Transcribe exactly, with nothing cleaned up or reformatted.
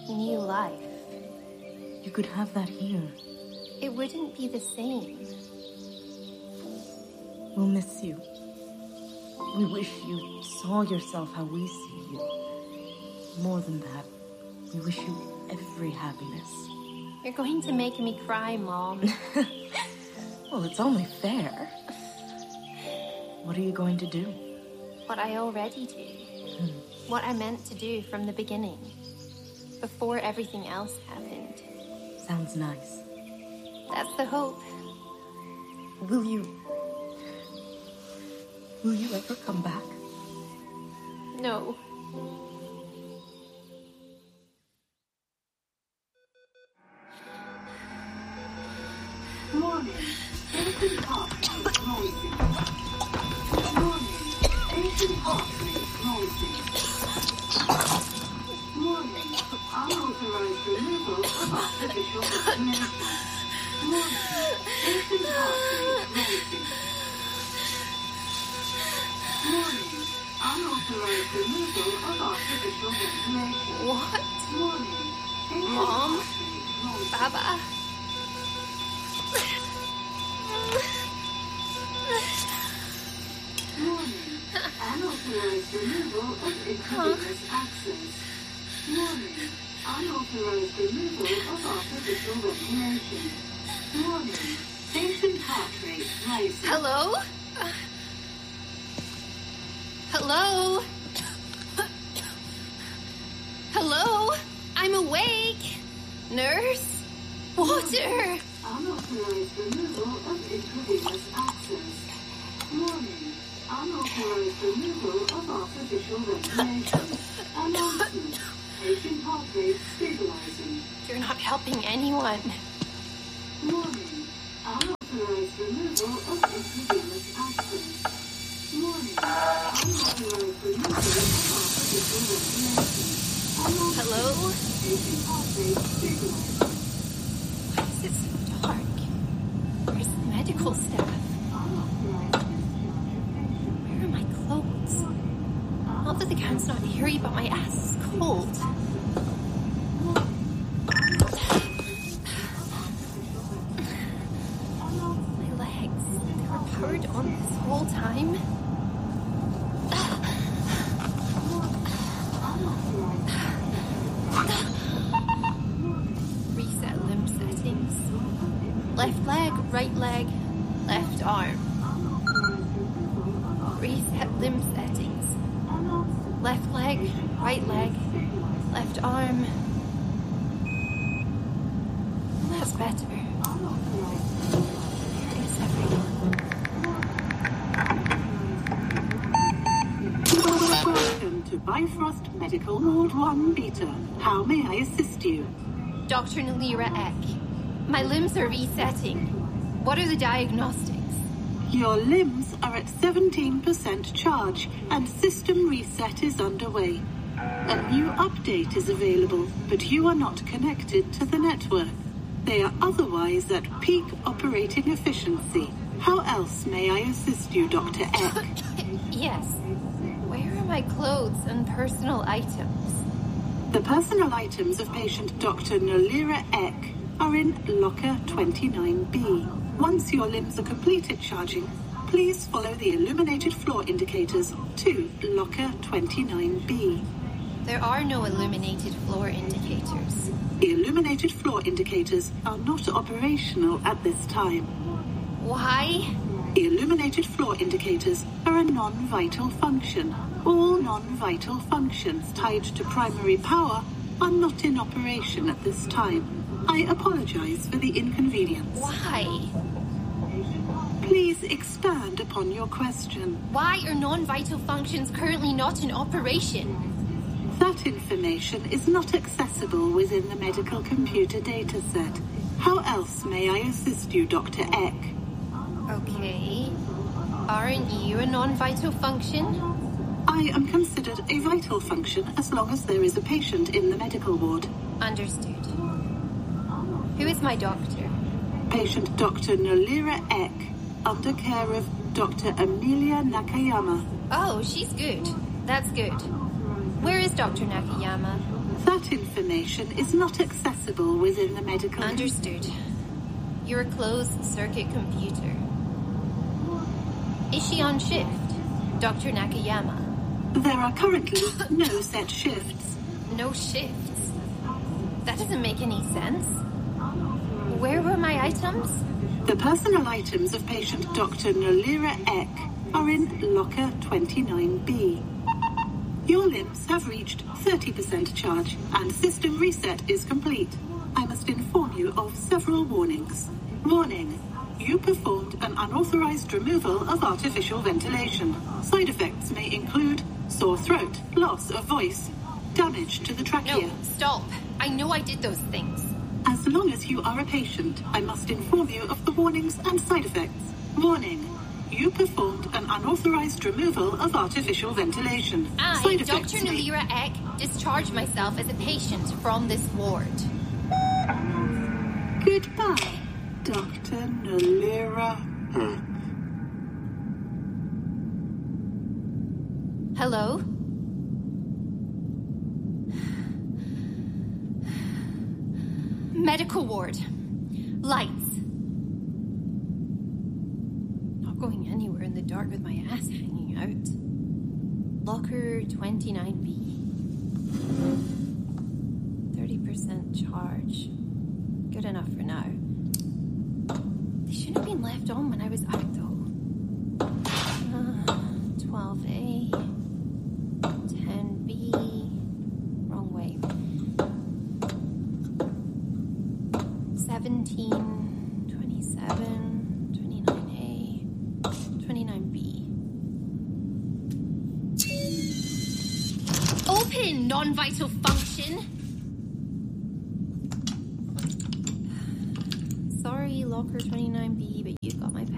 new life. You could have that here. It wouldn't be the same. We'll miss you. We wish you saw yourself how we see you. More than that, we wish you every happiness. You're going to make me cry, Mom. Well, it's only fair. What are you going to do? What I already do. Hmm. What I meant to do from the beginning. Before everything else happened. Sounds nice. That's the hope. Will you... Will you ever come back? No. Morning. Ancient heart rate rising. Morning. Ancient heart rate rising. Morning. Unauthorized removal of artificial ventilation. Morning. Ancient heart rate rising. Morning. Unauthorized removal of artificial ventilation. What? Morning. Ancient Mom? heart rate rising. Baba? Warning. Unauthorized removal of intravenous access. Warning. Unauthorized removal of artificial ventilation. Warning. Patient heart rate rising. Hello? Hello? Hello? I'm awake. Nurse? Water? Unauthorized removal of intravenous access. Warning. Unauthorized removal of artificial ventilation. Announcement. Patient heart rate stabilizing. You're not helping anyone. Warning. Unauthorized removal of intravenous access. Warning. Unauthorized removal of artificial ventilation. Announcement. Hello? Patient heart rate stabilizing. Why is it so dark? Where's the medical staff? Where are my clothes? Not that the gown's not hairy, but my ass is cold. My legs, they were powered on this whole time. Reset limb settings. Left leg, right leg, left arm. Reset limb settings. Left leg, right leg, left arm. That's better. There is everyone. Welcome to Bifrost Medical Ward one Beta. How may I assist you? Doctor Nalira Eck. My limbs are resetting. What are the diagnostics? Your limbs are at seventeen percent charge and system reset is underway. A new update is available, but you are not connected to the network. They are otherwise at peak operating efficiency. How else may I assist you, Doctor Eck? Yes. Where are my clothes and personal items? The personal items of patient Doctor Nalira Eck are in Locker twenty-nine B. Once your limbs are completed charging, please follow the illuminated floor indicators to Locker twenty-nine B. There are no illuminated floor indicators. The illuminated floor indicators are not operational at this time. Why? The illuminated floor indicators are a non-vital function. All non-vital functions tied to primary power are not in operation at this time. I apologize for the inconvenience. Why? Please expand upon your question. Why are non-vital functions currently not in operation? That information is not accessible within the medical computer dataset. How else may I assist you, Doctor Eck? Okay. Aren't you a non-vital function? I am considered a vital function as long as there is a patient in the medical ward. Understood. Who is my doctor? Patient Doctor Nalira Eck, under care of Doctor Amelia Nakayama. Oh, she's good. That's good. Where is Doctor Nakayama? That information is not accessible within the medical... Understood. You're a closed-circuit computer. Is she on shift, Doctor Nakayama? There are currently no set shifts. No shifts? That doesn't make any sense. Where were my items? The personal items of patient Doctor Nolira Eck are in locker twenty-nine B. Your limbs have reached thirty percent charge, and system reset is complete. I must inform you of several warnings. Warning. You performed an unauthorized removal of artificial ventilation. Side effects may include sore throat, loss of voice, damage to the trachea. No, stop. I know I did those things. As long as you are a patient, I must inform you of the warnings and side effects. Warning. You performed an unauthorized removal of artificial ventilation. I, Side effects Doctor may- Nolira Eck, discharged myself as a patient from this ward. Goodbye, Doctor Nolira. Hello? Medical ward. Lights. Not going anywhere in the dark with my ass hanging out. Locker twenty-nine B. thirty percent charge. Good enough for now. They shouldn't have been left on when I was out, though. Uh, twelve A. ten B. Wrong way. seventeen, twenty-seven, twenty-nine A, twenty-nine B. Open, non-vital function! Sorry, locker twenty-nine B, but you've got my